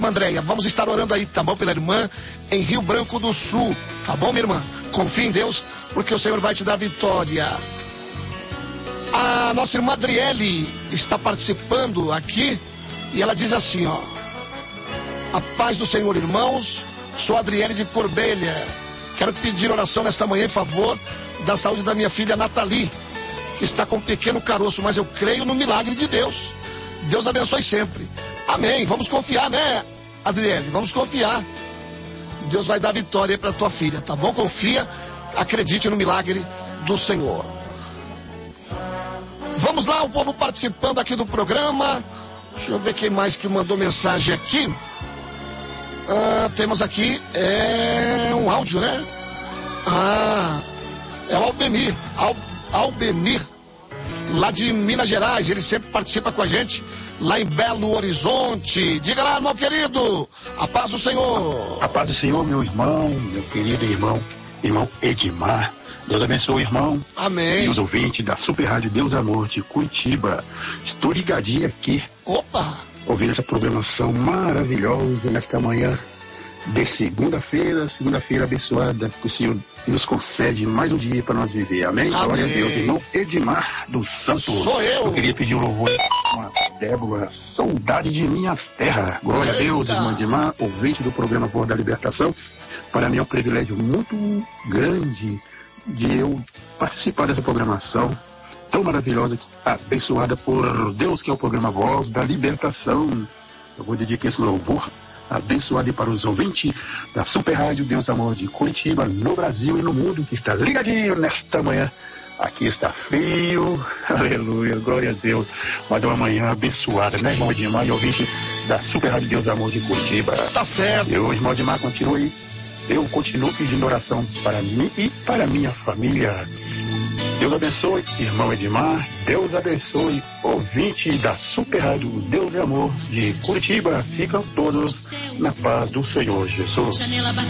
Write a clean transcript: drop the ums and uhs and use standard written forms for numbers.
Andréia, vamos estar orando aí, tá bom, pela irmã em Rio Branco do Sul, tá bom, minha irmã? Confie em Deus, porque o Senhor vai te dar vitória. A nossa irmã Adriele está participando aqui e ela diz assim, ó: a paz do Senhor, irmãos, sou Adriele de Corbelha, quero pedir oração nesta manhã em favor da saúde da minha filha Nathalie, que está com um pequeno caroço, mas eu creio no milagre de Deus. Deus abençoe sempre. Amém. Vamos confiar, né, Adriele? Vamos confiar. Deus vai dar vitória aí para tua filha, tá bom? Confia, acredite no milagre do Senhor. Vamos lá, o povo participando aqui do programa. Deixa eu ver quem mais que mandou mensagem aqui. Temos aqui um áudio, né? É o Albenir. Albenir, lá de Minas Gerais. Ele sempre participa com a gente lá em Belo Horizonte. Diga lá, meu querido, a paz do Senhor. A paz do Senhor, meu irmão, meu querido irmão Edmar. Deus abençoe, irmão. Amém. E os ouvintes da Super Rádio Deus Amor de Curitiba. Estou ligadinho aqui. Opa! Ouvindo essa programação maravilhosa nesta manhã de segunda-feira abençoada, que o Senhor nos concede mais um dia para nós viver. Amém? Glória a Deus. Irmão Edmar dos Santos. Sou eu. Eu queria pedir um louvor a Débora, saudade de minha terra. Glória a Deus, irmão Edmar, ouvinte do programa Voz da Libertação. Para mim é um privilégio muito grande de eu participar dessa programação tão maravilhosa, abençoada por Deus, que é o programa Voz da Libertação. Eu vou dedicar esse louvor abençoado para os ouvintes da Super Rádio Deus Amor de Curitiba, no Brasil e no mundo, que está ligadinho nesta manhã. Aqui está frio, aleluia, glória a Deus. Mas é uma manhã abençoada, né, irmão Edmar, e ouvinte da Super Rádio Deus Amor de Curitiba. Tá certo. Eu, irmão Edmar, continue. Eu continuo pedindo oração para mim e para minha família. Deus abençoe, irmão Edmar. Deus abençoe, ouvinte da Super Rádio Deus e Amor de Curitiba. Ficam todos na paz do Senhor Jesus.